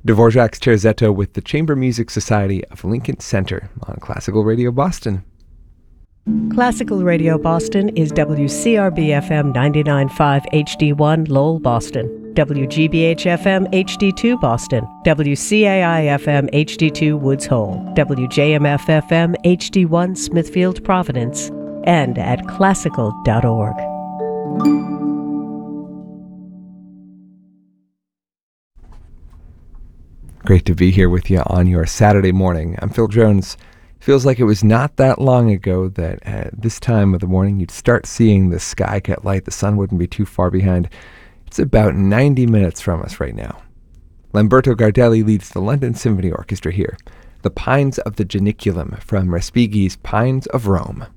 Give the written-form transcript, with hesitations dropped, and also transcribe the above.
Dvorak's Terzetto with the Chamber Music Society of Lincoln Center on Classical Radio Boston. Classical Radio Boston is WCRB-FM 99.5 HD1 Lowell, Boston, WGBH-FM HD2 Boston, WCAI-FM HD2 Woods Hole, WJMF-FM HD1 Smithfield, Providence, and at classical.org. Great to be here with you on your Saturday morning. I'm Phil Jones. Feels like it was not that long ago that at this time of the morning you'd start seeing the sky get light. The sun wouldn't be too far behind. It's about 90 minutes from us right now. Lamberto Gardelli leads the London Symphony Orchestra here. The Pines of the Janiculum from Respighi's Pines of Rome.